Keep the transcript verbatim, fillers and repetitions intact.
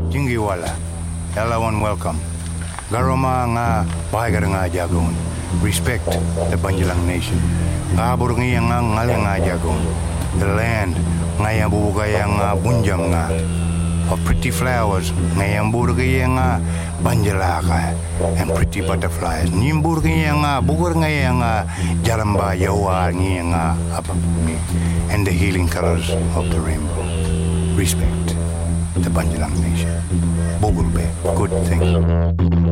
Jingiwala, everyone welcome. Garoma nga bahagar nga jagon. Respect the Banjalang nation. Gabur nga nga ngale nga jagon. The land nga yang bubugay nga bunjam nga. Of pretty flowers nga yang burgay nga banjalaka and pretty butterflies. Nimburgay nga bugur nga yang jaramba yawa nga apa and the healing colors of the rainbow. Respect the Banjalang nation. Bogulbe, good thing.